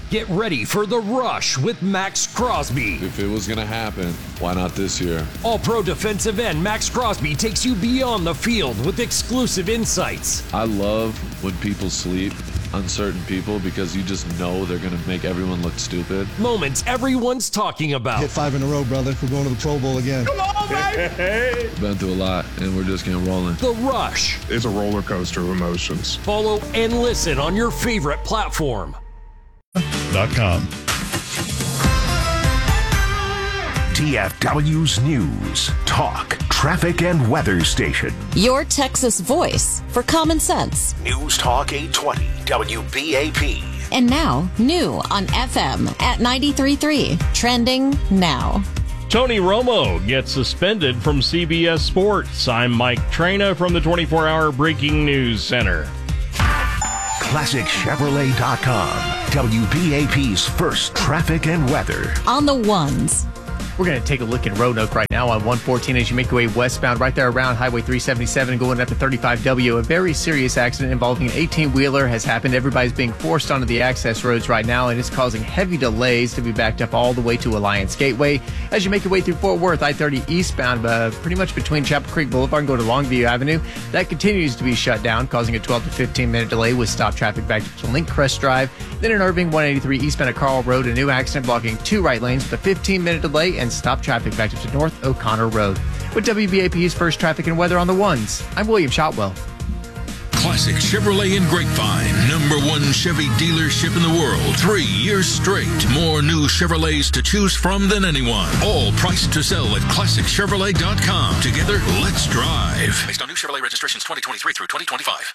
Get ready for The Rush with Max Crosby. If it was going to happen, why not this year? All-Pro defensive end Max Crosby takes you beyond the field with exclusive insights. I love when people sleep on certain people because you just know they're going to make everyone look stupid. Moments everyone's talking about. Hit 5 in a row, brother. We're going to the Pro Bowl again. Come on, baby! Been through a lot, and we're just getting rolling. The Rush. It's a roller coaster of emotions. Follow and listen on your favorite platform. TFW's News, Talk, Traffic, and Weather Station. Your Texas voice for common sense. News Talk 820, WBAP. And now, new on FM at 93.3. Trending now. Tony Romo gets suspended from CBS Sports. I'm Mike Traina from the 24-hour Breaking News Center. ClassicChevrolet.com, WBAP's first traffic and weather. On the ones. We're going to take a look at Roanoke right now on 114 as you make your way westbound, right there around Highway 377 going up to 35W. A very serious accident involving an 18-wheeler has happened. Everybody's being forced onto the access roads right now, and it's causing heavy delays to be backed up all the way to Alliance Gateway. As you make your way through Fort Worth, I-30 eastbound, pretty much between Chapel Creek Boulevard and go to Longview Avenue, that continues to be shut down, causing a 12 to 15-minute delay with stop traffic backed up to Link Crest Drive. Then in Irving, 183 eastbound at Carl Road, a new accident blocking 2 right lanes with a 15-minute delay and stop traffic back up to North O'Connor Road. With WBAP's first traffic and weather on the ones, I'm William Shotwell. Classic Chevrolet in Grapevine, #1 Chevy dealership in the world. 3 years straight. More new Chevrolets to choose from than anyone. All priced to sell at ClassicChevrolet.com. Together, let's drive. Based on new Chevrolet registrations 2023 through 2025.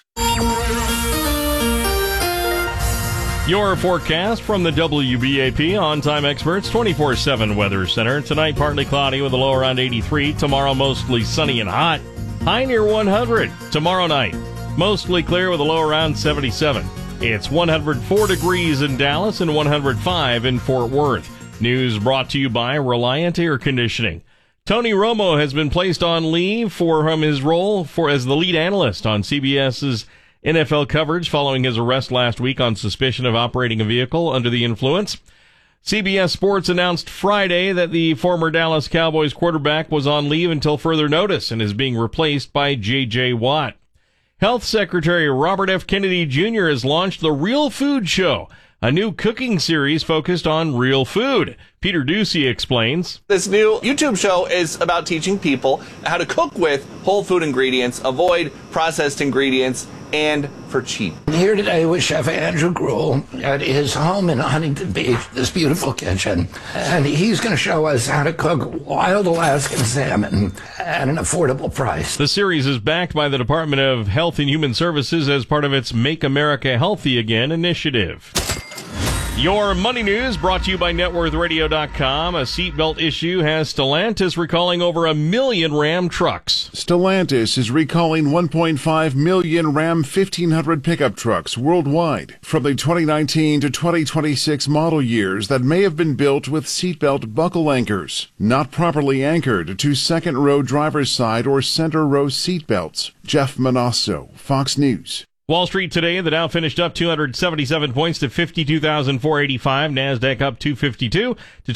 Your forecast from the WBAP On-Time Experts 24/7 Weather Center. Tonight, partly cloudy with a low around 83. Tomorrow, mostly sunny and hot. High near 100. Tomorrow night, mostly clear with a low around 77. It's 104 degrees in Dallas and 105 in Fort Worth. News brought to you by Reliant Air Conditioning. Tony Romo has been placed on leave from his role as the lead analyst on CBS's NFL coverage following his arrest last week on suspicion of operating a vehicle under the influence. CBS Sports announced Friday that the former Dallas Cowboys quarterback was on leave until further notice and is being replaced by J.J. Watt. Health Secretary Robert F. Kennedy Jr. has launched the Real Food Show, a new cooking series focused on real food. Peter Ducey explains. This new YouTube show is about teaching people how to cook with whole food ingredients, avoid processed ingredients, and for cheap. I'm here today with Chef Andrew Gruel at his home in Huntington Beach, this beautiful kitchen. And he's going to show us how to cook wild Alaskan salmon at an affordable price. The series is backed by the Department of Health and Human Services as part of its Make America Healthy Again initiative. Your money news brought to you by NetworthRadio.com. A seatbelt issue has Stellantis recalling over 1 million Ram trucks. Stellantis is recalling 1.5 million Ram 1500 pickup trucks worldwide from the 2019 to 2026 model years that may have been built with seatbelt buckle anchors, not properly anchored to second-row driver's side or center-row seatbelts. Jeff Manasso, Fox News. Wall Street today, the Dow finished up 277 points to 52,485. NASDAQ up 252 to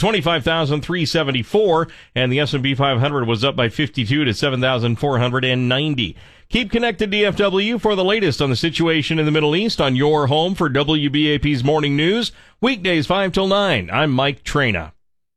25,374. And the S&P 500 was up by 52 to 7,490. Keep connected to DFW for the latest on the situation in the Middle East on your home for WBAP's Morning News. Weekdays 5 till 9. I'm Mike Traina.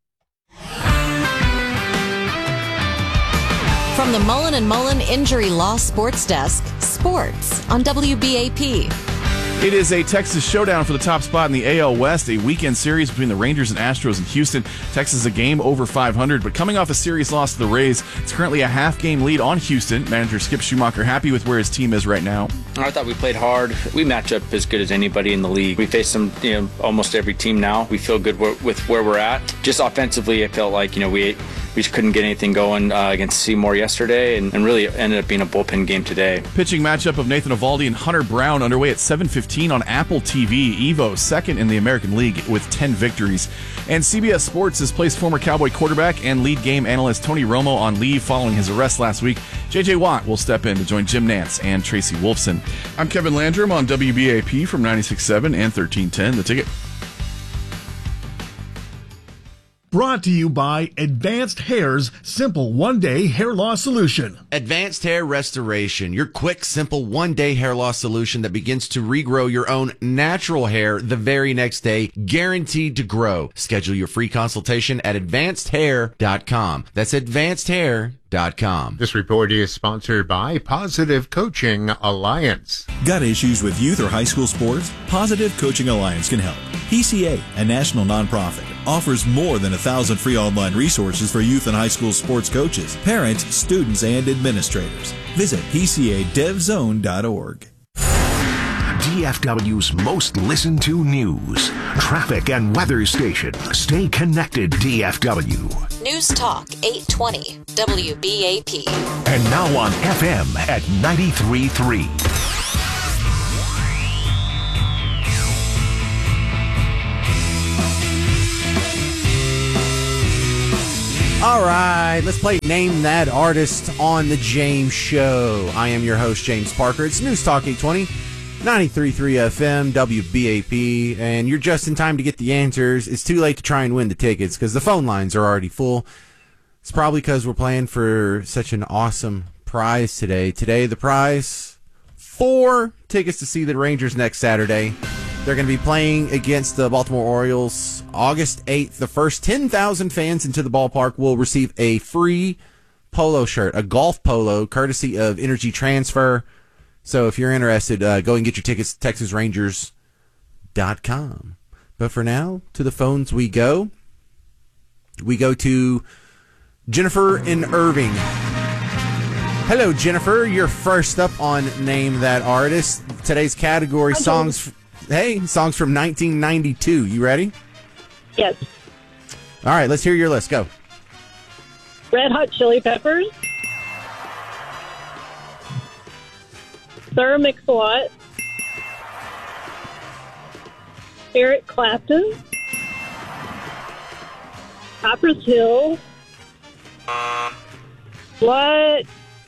From the Mullen & Mullen Injury Law Sports Desk, sports on WBAP. It is a Texas showdown for the top spot in the AL West, a weekend series between the Rangers and Astros in Houston. Texas is a game over 500, but coming off a series loss to the Rays, it's currently a half-game lead on Houston. Manager Skip Schumacher happy with where his team is right now. I thought we played hard. We match up as good as anybody in the league. We face them, almost every team now. We feel good with where we're at. Just offensively, I felt like, we just couldn't get anything going against Seymour yesterday, and really ended up being a bullpen game today. Pitching matchup of Nathan Eovaldi and Hunter Brown underway at 7:15 on Apple TV. Evo second in the American League with 10 victories. And CBS Sports has placed former Cowboy quarterback and lead game analyst Tony Romo on leave following his arrest last week. J.J. Watt will step in to join Jim Nantz and Tracy Wolfson. I'm Kevin Landrum on WBAP from 96.7 and 1310. The Ticket. Brought to you by Advanced Hair's simple one-day hair loss solution. Advanced Hair Restoration, your quick, simple one-day hair loss solution that begins to regrow your own natural hair the very next day, guaranteed to grow. Schedule your free consultation at advancedhair.com. That's advancedhair.com. This report is sponsored by Positive Coaching Alliance. Got issues with youth or high school sports? Positive Coaching Alliance can help. PCA, a national nonprofit, offers more than 1,000 free online resources for youth and high school sports coaches, parents, students, and administrators. Visit PCADevZone.org. DFW's most listened to news, traffic, and weather station. Stay connected, DFW. News Talk 820 WBAP. And now on FM at 93.3. All right, let's play Name That Artist on The James Show. I am your host, James Parker. It's News Talk 820, 93.3 FM, WBAP, and you're just in time to get the answers. It's too late to try and win the tickets because the phone lines are already full. It's probably because we're playing for such an awesome prize today. Today, the prize, 4 tickets to see the Rangers next Saturday. They're going to be playing against the Baltimore Orioles August 8th. The first 10,000 fans into the ballpark will receive a free polo shirt, a golf polo, courtesy of Energy Transfer. So if you're interested, go and get your tickets at TexasRangers.com. But for now, to the phones we go. We go to Jennifer in Irving. Hello, Jennifer. You're first up on Name That Artist. Today's category, songs... Hey, songs from 1992. You ready? Yes. All right, let's hear your list. Go. Red Hot Chili Peppers. Sir Mix-a-Lot. Eric Clapton. Cypress Hill. What?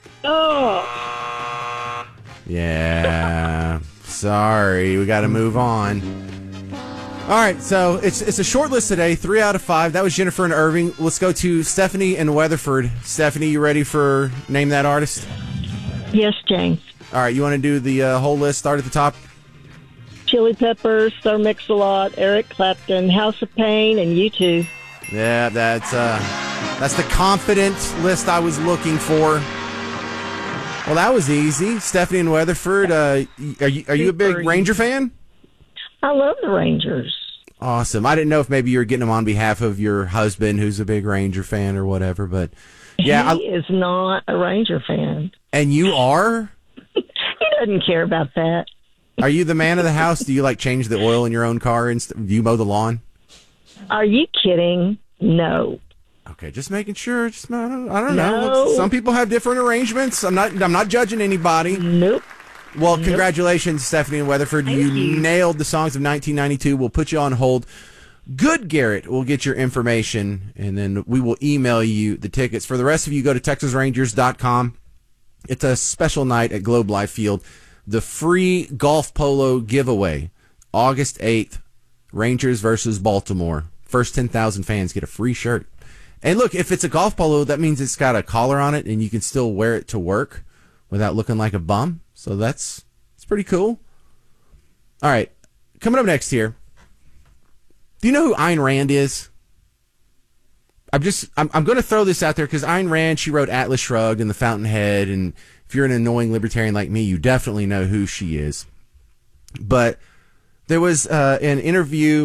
Oh. Yeah. Sorry, we got to move on. All right, so it's a short list today, 3 out of 5. That was Jennifer and Irving. Let's go to Stephanie in Weatherford. Stephanie, you ready for Name That Artist? Yes, James. All right, you want to do the whole list? Start at the top. Chili Peppers, Sir Mix-a-Lot, Eric Clapton, House of Pain, and U2. Yeah, that's the confident list I was looking for. Well, that was easy. Stephanie in Weatherford, are you a big Ranger fan? I love the Rangers. Awesome. I didn't know if maybe you were getting them on behalf of your husband, who's a big Ranger fan or whatever, but yeah. He is not a Ranger fan. And you are? He doesn't care about that. Are you the man of the house? Do you change the oil in your own car and do you mow the lawn? Are you kidding? No. Okay, just making sure. I don't know. Some people have different arrangements. I'm not judging anybody. Nope. Well, congratulations, Stephanie in Weatherford. Thank you. Nailed the songs of 1992. We'll put you on hold. Good, Garrett. We'll get your information, and then we will email you the tickets. For the rest of you, go to TexasRangers.com. It's a special night at Globe Life Field. The free golf polo giveaway, August 8th, Rangers versus Baltimore. First 10,000 fans get a free shirt. And look, if it's a golf polo, that means it's got a collar on it, and you can still wear it to work without looking like a bum. So it's pretty cool. All right, coming up next here. Do you know who Ayn Rand is? I'm going to throw this out there because Ayn Rand, she wrote Atlas Shrugged and The Fountainhead, and if you're an annoying libertarian like me, you definitely know who she is. But there was an interview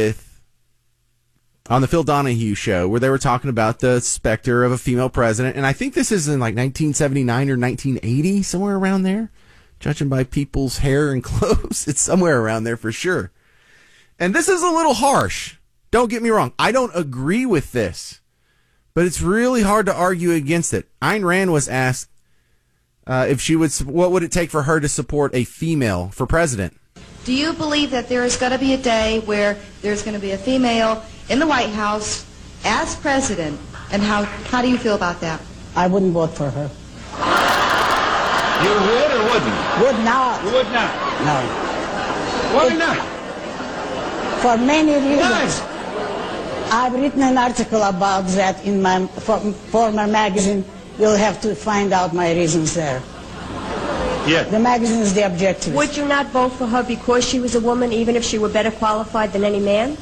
on the Phil Donahue show where they were talking about the specter of a female president, and I think this is in 1979 or 1980, somewhere around there. Judging by people's hair and clothes, it's somewhere around there for sure. And this is a little harsh. Don't get me wrong. I don't agree with this, but it's really hard to argue against it. Ayn Rand was asked what would it take for her to support a female for president? Do you believe that there is going to be a day where there's going to be a female in the White House as president, and how do you feel about that? I wouldn't vote for her. You would or wouldn't? Would not. You would not? No. Why not? For many reasons. Why? I've written an article about that in my former magazine. You'll have to find out my reasons there. Yeah. The magazine is The Objective. Would you not vote for her because she was a woman, even if she were better qualified than any man?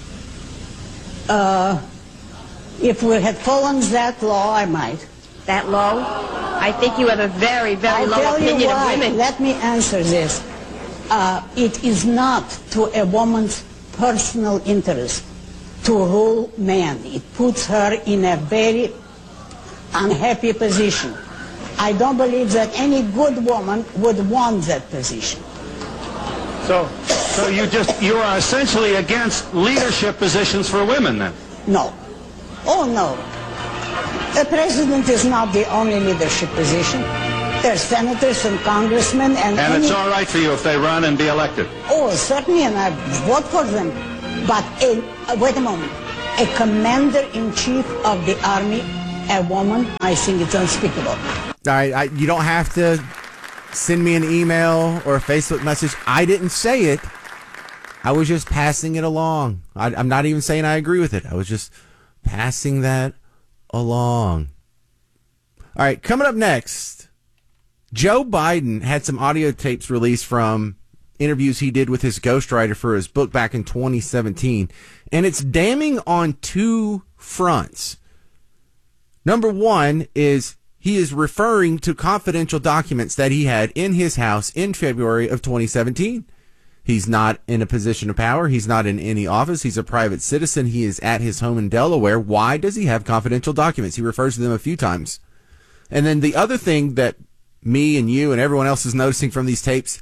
If we had followed that law, I might. That low? I think you have a very, very low opinion of women. Let me answer this. It is not to a woman's personal interest to rule man. It puts her in a very unhappy position. I don't believe that any good woman would want that position. So you are essentially against leadership positions for women, then? No. Oh, no. The president is not the only leadership position. There's senators and congressmen and it's all right for you if they run and be elected? Oh, certainly, and I vote for them. But, wait a moment. A commander-in-chief of the army, a woman, I think it's unspeakable. All right, you don't have to send me an email or a Facebook message. I didn't say it. I was just passing it along. I'm not even saying I agree with it. I was just passing that along. All right, coming up next, Joe Biden had some audio tapes released from interviews he did with his ghostwriter for his book back in 2017, and it's damning on two fronts. Number one is he is referring to confidential documents that he had in his house in February of 2017. He's not in a position of power. He's not in any office. He's a private citizen. He is at his home in Delaware. Why does he have confidential documents? He refers to them a few times. And then the other thing that me and you and everyone else is noticing from these tapes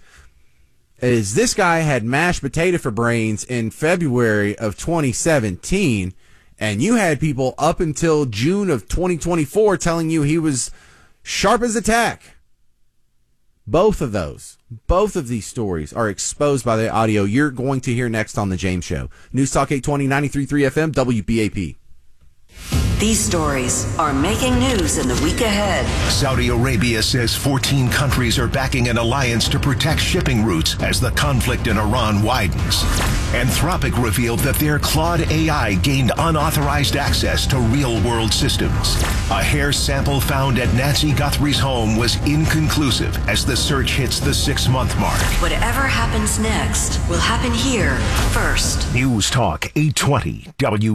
is this guy had mashed potato for brains in February of 2017, and you had people up until June of 2024 telling you he was sharp as a tack. Both of these stories are exposed by the audio you're going to hear next on The James Show. News Talk 820, 93.3 FM, WBAP. These stories are making news in the week ahead. Saudi Arabia says 14 countries are backing an alliance to protect shipping routes as the conflict in Iran widens. Anthropic revealed that their Claude AI gained unauthorized access to real-world systems. A hair sample found at Nancy Guthrie's home was inconclusive as the search hits the 6-month mark. Whatever happens next will happen here first. News Talk 820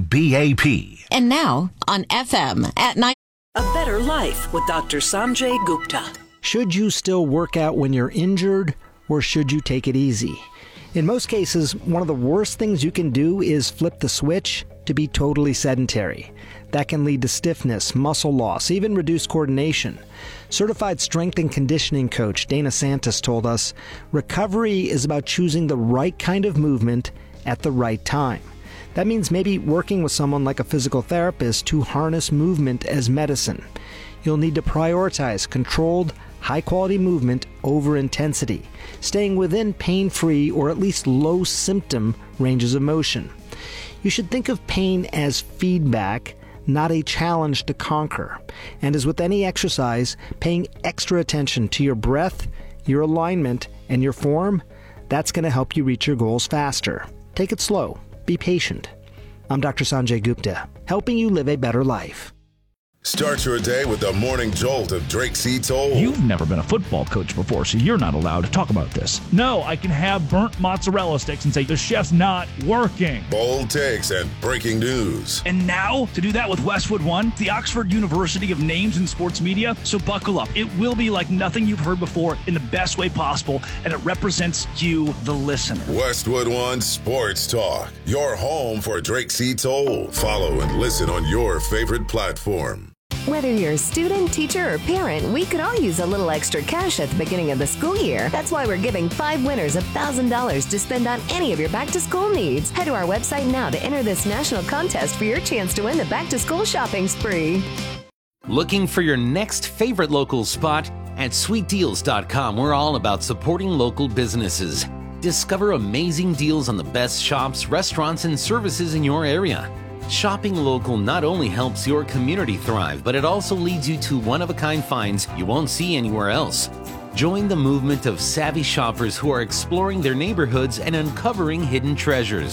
WBAP. And now on FM at 9. A better life with Dr. Sanjay Gupta. Should you still work out when you're injured, or should you take it easy? In most cases, one of the worst things you can do is flip the switch to be totally sedentary. That can lead to stiffness, muscle loss, even reduced coordination. Certified strength and conditioning coach Dana Santos told us, recovery is about choosing the right kind of movement at the right time. That means maybe working with someone like a physical therapist to harness movement as medicine. You'll need to prioritize controlled, high-quality movement over intensity, staying within pain-free or at least low-symptom ranges of motion. You should think of pain as feedback, not a challenge to conquer. And as with any exercise, paying extra attention to your breath, your alignment, and your form, that's going to help you reach your goals faster. Take it slow. Be patient. I'm Dr. Sanjay Gupta, helping you live a better life. Start your day with the morning jolt of Drake C. Toll. You've never been a football coach before, so you're not allowed to talk about this. No, I can have burnt mozzarella sticks and say the chef's not working. Bold takes and breaking news. And now, to do that with Westwood One, the Oxford University of Names in Sports Media, so buckle up. It will be like nothing you've heard before in the best way possible, and it represents you, the listener. Westwood One Sports Talk, your home for Drake C. Toll. Follow and listen on your favorite platform. Whether you're a student, teacher, or parent, we could all use a little extra cash at the beginning of the school year. That's why we're giving 5 winners $1,000 to spend on any of your back-to-school needs. Head to our website now to enter this national contest for your chance to win the back-to-school shopping spree. Looking for your next favorite local spot? At sweetdeals.com, we're all about supporting local businesses. Discover amazing deals on the best shops, restaurants, and services in your area. Shopping local not only helps your community thrive, but it also leads you to one-of-a-kind finds you won't see anywhere else. Join the movement of savvy shoppers who are exploring their neighborhoods and uncovering hidden treasures.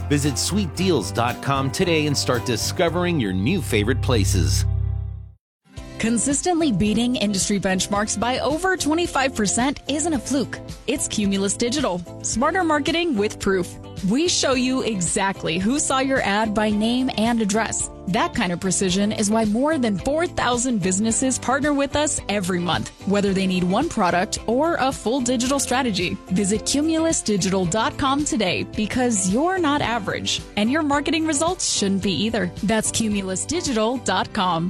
Visit sweetdeals.com today and start discovering your new favorite places. Consistently beating industry benchmarks by over 25% isn't a fluke. It's Cumulus Digital. Smarter marketing with proof. We show you exactly who saw your ad by name and address. That kind of precision is why more than 4,000 businesses partner with us every month, whether they need one product or a full digital strategy. Visit cumulusdigital.com today because you're not average, and your marketing results shouldn't be either. That's cumulusdigital.com.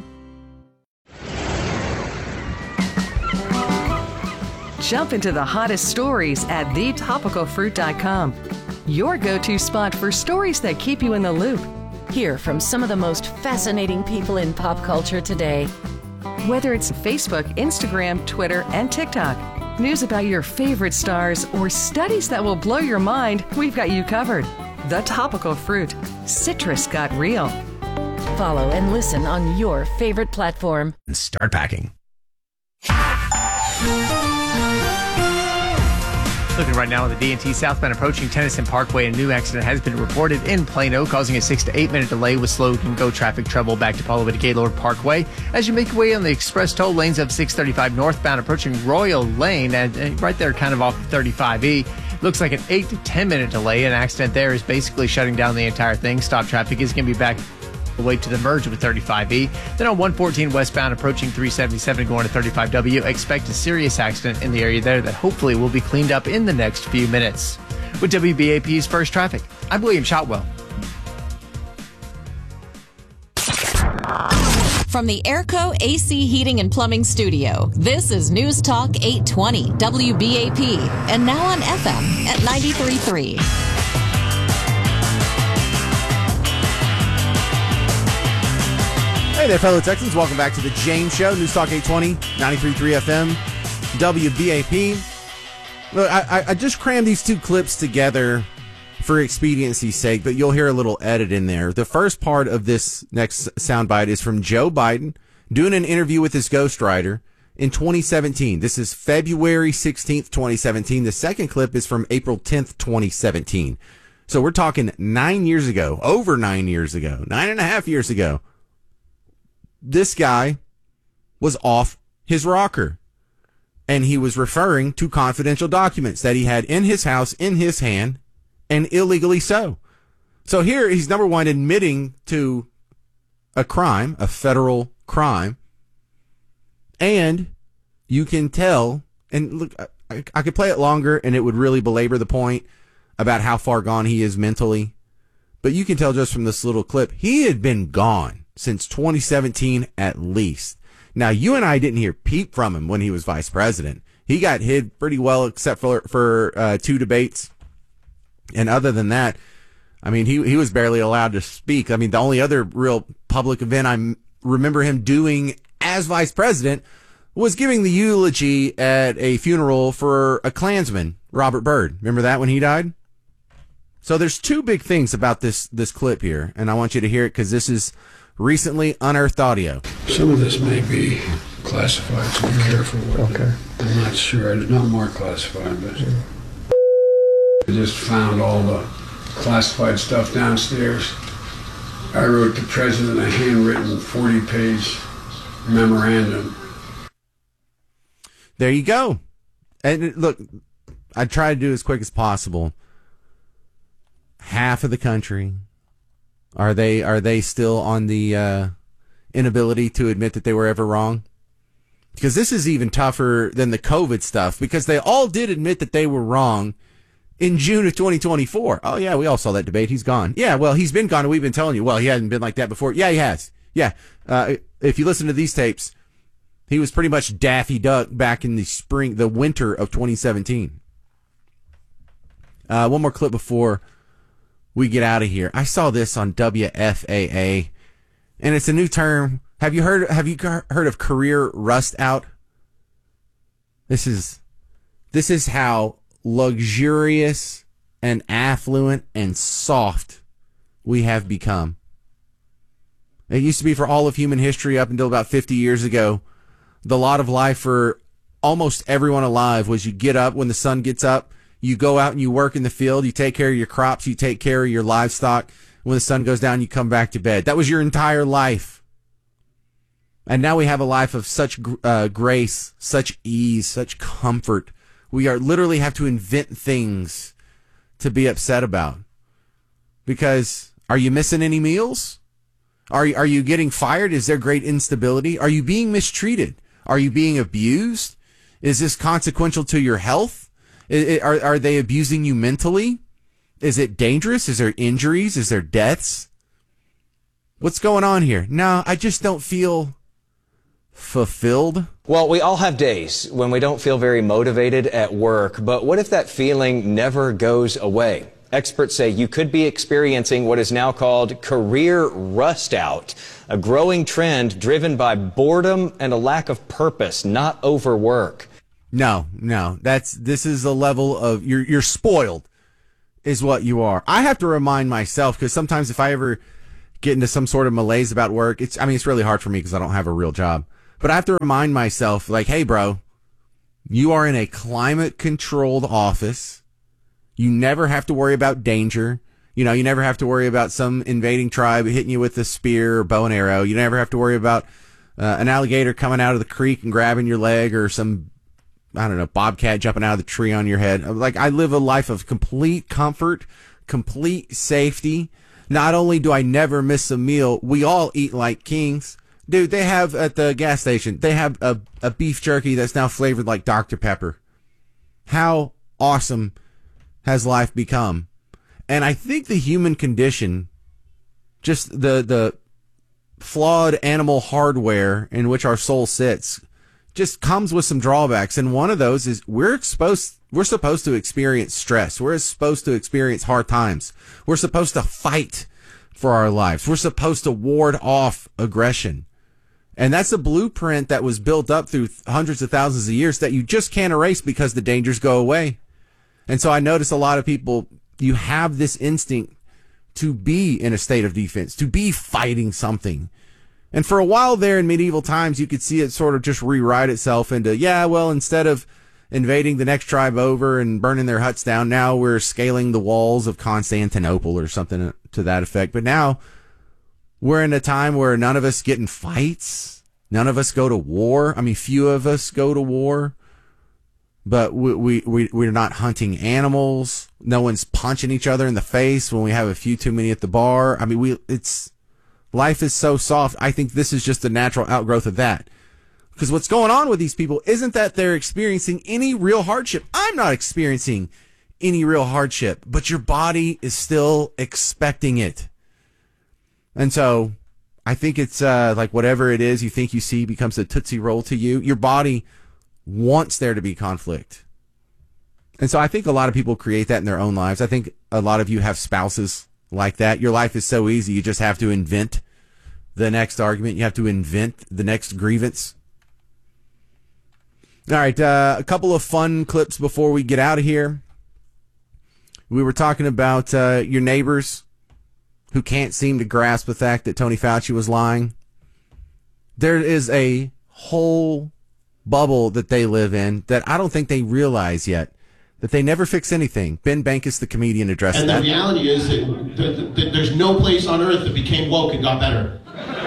Jump into the hottest stories at thetopicalfruit.com. Your go-to spot for stories that keep you in the loop. Hear from some of the most fascinating people in pop culture today. Whether it's Facebook, Instagram, Twitter, and TikTok, news about your favorite stars, or studies that will blow your mind, we've got you covered. The Topical Fruit. Citrus got real. Follow and listen on your favorite platform. Start packing. Looking right now at the D&T southbound approaching Tennyson Parkway, a new accident has been reported in Plano, causing a 6 to 8 minute delay with slow and go traffic trouble back to Paulo to Gaylord Parkway. As you make your way on the express toll lanes of 635 northbound approaching Royal Lane, and right there kind of off of 35E. Looks like an 8 to 10 minute delay. An accident there is basically shutting down the entire thing. Stop traffic is going to be back the way to the merge with 35E. Then on 114 westbound approaching 377 going to 35W, expect a serious accident in the area there that hopefully will be cleaned up in the next few minutes. With WBAP's First Traffic, I'm William Shotwell. From the Airco AC Heating and Plumbing Studio, this is News Talk 820 WBAP, and now on FM at 93.3. Hey there, fellow Texans. Welcome back to the James Show. News Talk 820, 93.3 FM, WBAP. Look, I just crammed these two clips together for expediency's sake, but you'll hear a little edit in there. The first part of this next soundbite is from Joe Biden doing an interview with his ghostwriter in 2017. This is February 16th, 2017. The second clip is from April 10th, 2017. So we're talking 9 years ago, over 9 years ago, 9.5 years ago. This guy was off his rocker, and he was referring to confidential documents that he had in his house, in his hand, and illegally so. So here he's, number one, admitting to a crime, a federal crime, and you can tell, and look, I could play it longer, and it would really belabor the point about how far gone he is mentally, but you can tell just from this little clip, he had been gone since 2017 at least. Now, you and I didn't hear peep from him when he was vice president. He got hid pretty well, except for two debates. And other than that, I mean, he was barely allowed to speak. I mean, the only other real public event I remember him doing as vice president was giving the eulogy at a funeral for a Klansman, Robert Byrd. Remember that when he died? So there's two big things about this clip here, and I want you to hear it because this is recently unearthed audio. Some of this may be classified, so be careful with it. I'm not sure. It's not more classified, but I just found all the classified stuff downstairs. I wrote the president a handwritten 40-page memorandum. There you go. And look, I try to do as quick as possible. Half of the country, are they still on the inability to admit that they were ever wrong? Because this is even tougher than the COVID stuff, because they all did admit that they were wrong in June of 2024. Oh, yeah, we all saw that debate. He's gone. Yeah, well, he's been gone, and we've been telling you, well, he hasn't been like that before. Yeah, he has. Yeah. If you listen to these tapes, he was pretty much Daffy Duck back in the winter of 2017. One more clip before we get out of here. I saw this on WFAA, and it's a new term. Have you heard of career rust out? This is how luxurious and affluent and soft we have become. It used to be for all of human history up until about 50 years ago. The lot of life for almost everyone alive was you get up when the sun gets up, You go out and you work in the field. You take care of your crops. You take care of your livestock. When the sun goes down, you come back to bed. That was your entire life. And now we have a life of such grace, such ease, such comfort. We literally have to invent things to be upset about. Because are you missing any meals? Are you getting fired? Is there great instability? Are you being mistreated? Are you being abused? Is this consequential to your health? Are they abusing you mentally? Is it dangerous? Is there injuries? Is there deaths? What's going on here? No, I just don't feel fulfilled. Well, we all have days when we don't feel very motivated at work, but what if that feeling never goes away? Experts say you could be experiencing what is now called career rust out, a growing trend driven by boredom and a lack of purpose, not overwork. No, this is a level of you're spoiled is what you are. I have to remind myself, because sometimes if I ever get into some sort of malaise about work, it's really hard for me because I don't have a real job. But I have to remind myself, like, hey, bro, you are in a climate-controlled office. You never have to worry about danger. You never have to worry about some invading tribe hitting you with a spear or bow and arrow. You never have to worry about an alligator coming out of the creek and grabbing your leg, or some, bobcat jumping out of the tree on your head. Like, I live a life of complete comfort, complete safety. Not only do I never miss a meal, we all eat like kings. Dude, they have at the gas station, they have a beef jerky that's now flavored like Dr. Pepper. How awesome has life become? And I think the human condition, just the flawed animal hardware in which our soul sits, just comes with some drawbacks. And one of those is we're supposed to experience stress. We're supposed to experience hard times. We're supposed to fight for our lives. We're supposed to ward off aggression. And that's a blueprint that was built up through hundreds of thousands of years that you just can't erase because the dangers go away. And so I notice a lot of people, you have this instinct to be in a state of defense, to be fighting something. And for a while there in medieval times, you could see it sort of just rewrite itself into, instead of invading the next tribe over and burning their huts down, now we're scaling the walls of Constantinople or something to that effect. But now we're in a time where none of us get in fights. None of us go to war. Few of us go to war. But we're not hunting animals. No one's punching each other in the face when we have a few too many at the bar. Life is so soft. I think this is just a natural outgrowth of that. Because what's going on with these people isn't that they're experiencing any real hardship. I'm not experiencing any real hardship, but your body is still expecting it. And so I think it's like whatever it is you think you see becomes a Tootsie Roll to you. Your body wants there to be conflict. And so I think a lot of people create that in their own lives. I think a lot of you have spouses like that. Your life is so easy, you just have to invent the next argument. You have to invent the next grievance. All right, a couple of fun clips before we get out of here. We were talking about your neighbors who can't seem to grasp the fact that Tony Fauci was lying. There is a whole bubble that they live in that I don't think they realize yet, that they never fix anything. Ben Bankus, the comedian, addressed that. And the reality is that there's no place on earth that became woke and got better.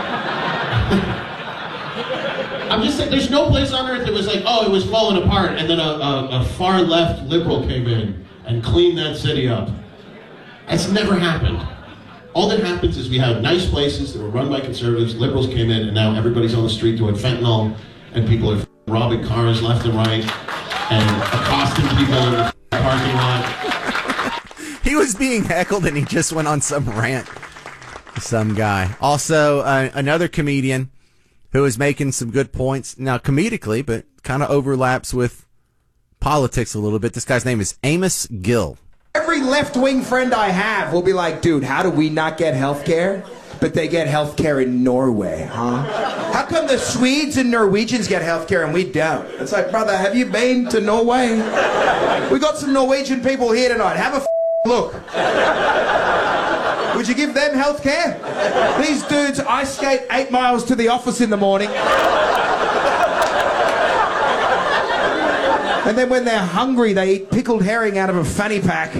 I'm just saying, there's no place on earth that was like, oh, it was falling apart, and then a far left liberal came in and cleaned that city up. That's never happened. All that happens is we have nice places that were run by conservatives, liberals came in, and now everybody's on the street doing fentanyl, and people are robbing cars left and right, and accosting people in the parking lot. He was being heckled, and he just went on some rant. Some guy. Also, another comedian who is making some good points, now comedically, but kind of overlaps with politics a little bit. This guy's name is Amos Gill. Every left-wing friend I have will be like, dude, how do we not get health care? But they get health care in Norway, huh? How come the Swedes and Norwegians get health care and we don't? It's like, brother, have you been to Norway? We got some Norwegian people here tonight. Have a look. Would you give them health care? These dudes ice skate 8 miles to the office in the morning. And then when they're hungry, they eat pickled herring out of a fanny pack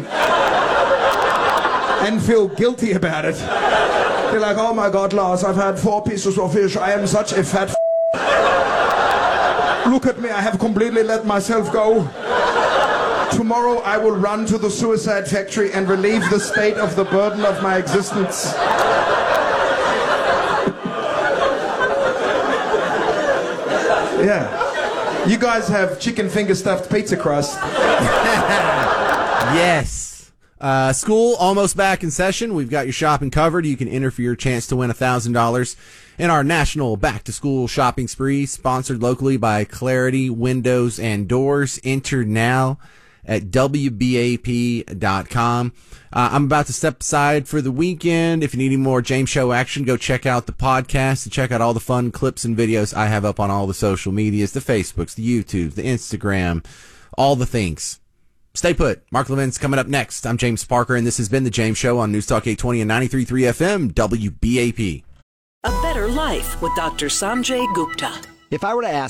and feel guilty about it. They're like, oh my God, Lars, I've had 4 pieces of fish. I am such a fat Look at me, I have completely let myself go. Tomorrow I will run to the suicide factory and relieve the state of the burden of my existence. Yeah. You guys have chicken finger stuffed pizza crust. Yes. School almost back in session. We've got your shopping covered. You can enter for your chance to win $1,000 in our national back-to-school shopping spree, sponsored locally by Clarity Windows and Doors. Enter now at WBAP.com. I'm about to step aside for the weekend. If you need any more James Show action, go check out the podcast and check out all the fun clips and videos I have up on all the social medias, the Facebooks, the YouTubes, the Instagram, all the things. Stay put. Mark Levin's coming up next. I'm James Parker, and this has been The James Show on News Talk 820 and 93.3 FM, WBAP. A better life with Dr. Sanjay Gupta. If I were to ask